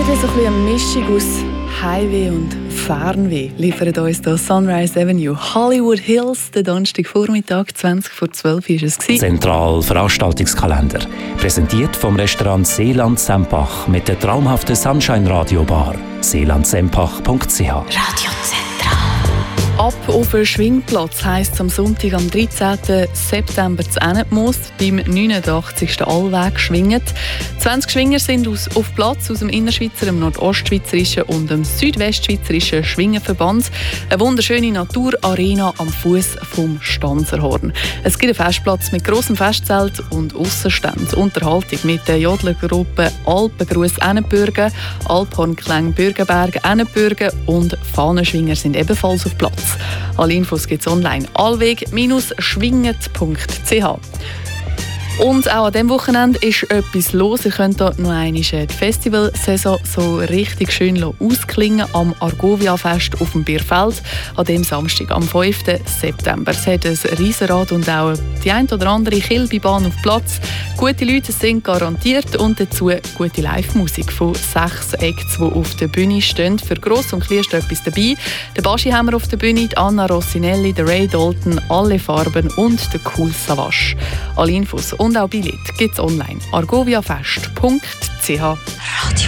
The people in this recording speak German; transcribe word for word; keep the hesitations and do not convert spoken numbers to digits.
wieder so ein bisschen eine Mischung aus Heimweh und Fernweh liefert uns hier Sunrise Avenue. Hollywood Hills, der Donnerstagvormittag, zwanzig vor zwölf war es. Zentral Veranstaltungskalender. Präsentiert vom Restaurant Seeland Sempach mit der traumhaften Sunshine Radio Bar. seeland sempach punkt c h. Radio Zentral. Ab auf den Schwingplatz heisst es am Sonntag, am dreizehnten September zu Enetmoos beim neunundachtzigsten Allweg schwingen. zwanzig Schwinger sind aus, auf Platz aus dem Innerschweizer, dem Nordostschweizerischen und dem Südwestschweizerischen Schwingenverband. Eine wunderschöne Naturarena am Fuß vom Stanzerhorn. Es gibt einen Festplatz mit grossem Festzelt und Aussenstand. Unterhaltung mit der Jodlergruppe Alpengruß Ennenbürgen, Alphornklang Bürgenberg Ennenbürgen und Fahnenschwinger sind ebenfalls auf Platz. Alle Infos gibt es online allweg schwinget punkt c h. Und auch an diesem Wochenende ist etwas los. Ihr könnt hier noch einmal die Festivalsaison so richtig schön ausklingen am Argovia-Fest auf dem Bierfeld an dem Samstag, am fünften September. Es hat ein Riesenrad und auch die ein oder andere Kilbibahn auf Platz. Gute Leute sind garantiert und dazu gute Live-Musik von sechs Acts, die auf der Bühne stehen. Für Gross und Klein ist etwas dabei. Der Baschi haben wir auf der Bühne, die Anna Rossinelli, der Ray Dalton, alle Farben und der Cool Savage. Alle Infos und auch Billett gibt es online. argoviafest punkt c h.